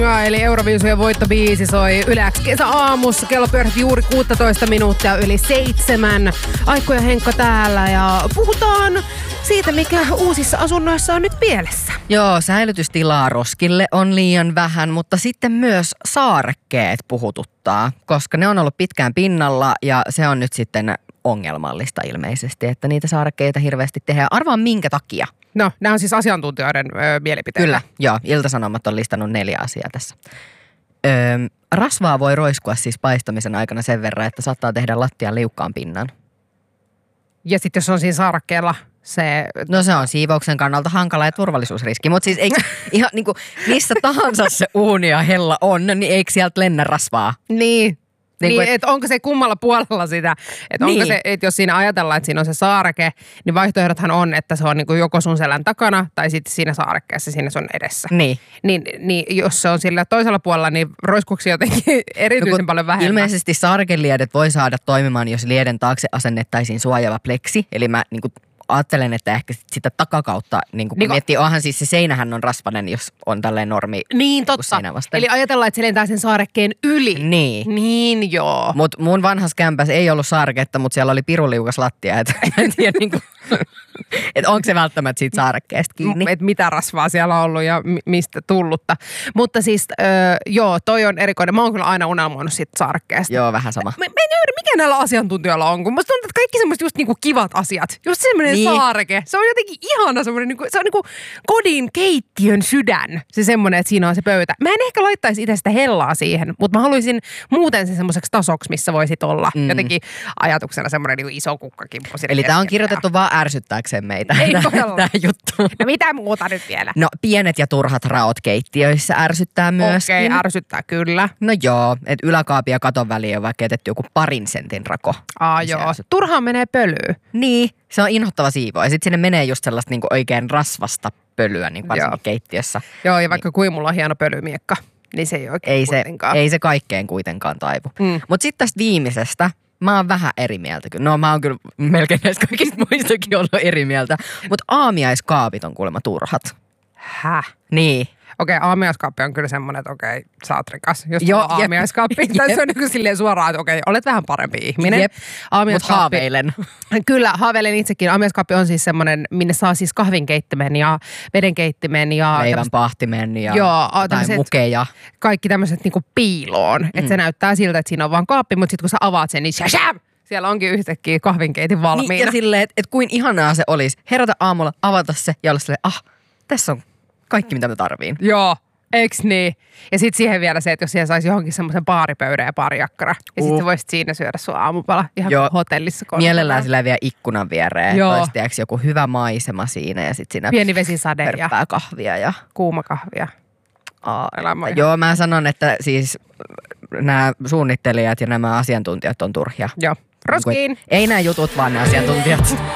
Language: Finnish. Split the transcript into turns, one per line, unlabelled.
eli Euroviisujen voittobiisi soi Yle X kesäaamussa. Kello pyörähti juuri 16 minuuttia yli 7. Aikko ja Henkka täällä ja puhutaan siitä, mikä uusissa asunnoissa on nyt pielessä.
Joo, säilytystilaa roskille on liian vähän, mutta sitten myös saarekkeet puhututtaa, koska ne on ollut pitkään pinnalla ja se on nyt sitten ongelmallista ilmeisesti, että niitä saarekkeita hirveästi tehdään. Arvaa minkä takia?
No, nämä on siis asiantuntijoiden mielipiteitä.
Kyllä, joo. Ilta-Sanomat on listannut 4 asiaa tässä. Rasvaa voi roiskua siis paistamisen aikana sen verran, että saattaa tehdä lattian liukkaan pinnan.
Ja sitten jos on siinä saarekkeella se...
No se on siivouksen kannalta hankala ja turvallisuusriski, mutta siis eikö ihan niin kuin missä tahansa se uuni ja hella on, niin eikö sieltä lennä rasvaa?
Niin, että onko se kummalla puolella sitä, että onko se, että jos siinä ajatellaan, että siinä on se saareke, niin vaihtoehdothan on, että se on niin kuin joko sun selän takana tai sitten siinä saarekkeessa, siinä sun edessä. Niin jos se on sillä toisella puolella, niin roiskuksi jotenkin erityisen paljon vähemmän.
Ilmeisesti saarekeliedet voi saada toimimaan, jos lieden taakse asennettaisiin suojaava pleksi, eli mä niin kuin ajattelen, että ehkä sitä takakautta, niin kun miettii, onhan siis se seinähän on rasvainen, jos on tälleen normi.
Niin, totta. Eli ajatellaan, että se lentää sen saarekkeen yli. Niin, joo.
Mutta mun vanhassa kämpässä ei ollut saareketta, mutta siellä oli piruliukas lattia. Et en tiedä, niin kuin, että onko se välttämättä siitä saarekkeesta kiinni.
Että mitä rasvaa siellä on ollut ja mistä tullutta. Mutta siis, joo, toi on erikoinen. Mä oon kyllä aina unelmoinut siitä saarekkeesta.
Joo, vähän sama.
Mä en ymmärrä, mikä näillä asiantuntijoilla on, kun musta tuntuu, että kaikki semmoiset just niinku kivat asiat. Just semmoinen saareke. Se on jotenkin ihana semmoinen, niinku, se on niinku kodin keittiön sydän. Se semmoinen, että siinä on se pöytä. Mä en ehkä laittaisi itse sitä hellaa siihen, mutta mä haluaisin muuten sen semmoiseksi tasoksi, missä voisit olla jotenkin ajatuksena semmoinen niinku iso kukkakimppu.
Eli tää on kirjoitettu vaan ärsyttääkseen meitä.
Ei todella.
Tää juttu.
No mitä muuta nyt vielä?
No pienet ja turhat raot keittiöissä ärsyttää myöskin.
Okei, ärsyttää kyllä.
No joo, että yläkaapin ja katon väliin on vaikka jätetty joku 2 sentin rako.
Joo. Turhaan menee pölyyn.
Niin, se on inhottava siivoa. Ja sitten sinne menee just sellaista niinku oikein rasvasta pölyä, niin varsinkin keittiössä.
Joo, ja vaikka kuin mulla on hieno pölymiekka, niin se ei oikein kuitenkaan.
Ei se kaikkeen kuitenkaan taivu. Mutta sitten tästä viimeisestä, mä oon vähän eri mieltä. No mä oon kyllä melkein näistä kaikista muistakin ollut eri mieltä. Mutta aamiaiskaapit on kuulemma turhat.
Häh?
Niin.
Okei, aamiaiskaappi on kyllä semmoinen, että okei, sä oot rikas. Jos sulla on aamiaiskaappi, tai se on niin silleen suoraan, että okei, olet vähän parempi ihminen.
Jep, mutta haaveilen.
Kyllä, haaveilen itsekin. Aamiaiskaappi on siis semmoinen, minne saa siis kahvinkeittimen ja vedenkeittimen ja...
leivän pahtimen ja mukeja. Kaikki
tämmöiset niinku piiloon. Että se näyttää siltä, että siinä on vaan kaappi, mutta sitten kun sä avaat sen, niin siellä onkin yhtäkkiä kahvinkeitin valmiina.
Niin, ja silleen, että kuin ihanaa se olisi herätä aamulla, avata se ja olla silleen, tässä on kaikki, mitä mä tarviin.
Joo, eiks niin? Ja sit siihen vielä se, että jos siellä saisi johonkin semmoisen baaripöydän ja baarijakkara. Ja sitten voisit siinä syödä sun aamupala ihan hotellissa.
Mielellään sillä vielä ikkunan viereen. Olisi tiiäks joku hyvä maisema siinä ja sit siinä
pieni vesisade
ja kahvia ja
kuuma kahvia.
Joo, mä sanon, että siis nämä suunnittelijat ja nämä asiantuntijat on turhia.
Joo, roskiin.
Ei nämä jutut, vaan nämä asiantuntijat.